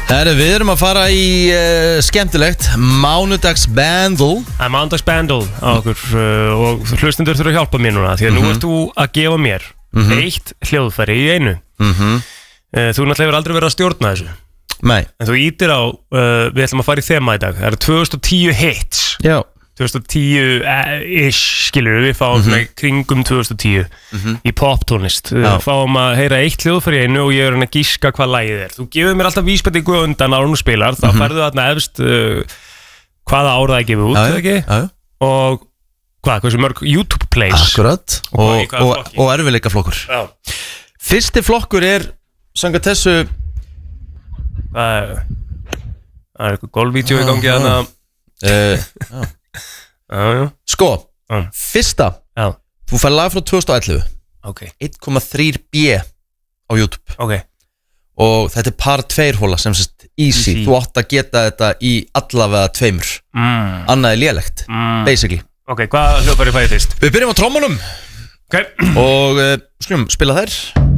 Við erum að fara í skemmtilegt Mánudags Bandle. Það er Mánudags Bandle á okkur og hlustendur þurfa að hjálpa mér núna því að nú ert þú að gefa mér eitt hljóðfæri í einu. Þú náttúrulega hefur aldrei verið að stjórna þessu. Nei. En þú ítir á, við ætlum að fara í þema í dag. Það eru 2010 hits. Já. 2010-ish, skilur við fáum svona kringum 2010 í poptónist. Fáum að heyra eitt hljóðfæri í einu og ég er að gíska hvað lagið er. Þú gefur mér alltaf vísbendingu á undan ára þú spilar, þá færðu þarna efst hvaða ára það er gefið út, ekki? Og hversu mörg YouTube plays. Akkurat, og erfiðleika flokkur. Fyrsti flokkur er samkvæmt þessu það er eitthvað golfvídeó í gangi þarna. Sko, fyrsta þú fær lag frá 2011 1,3 B á YouTube og þetta er par 2 hóla sem sést easy. Þú átt að geta þetta í allavega 2 annað er lélegt basically. Hvað hljóðfæri fæði fyrst? Við byrjum á trommunum og skulum spila þær.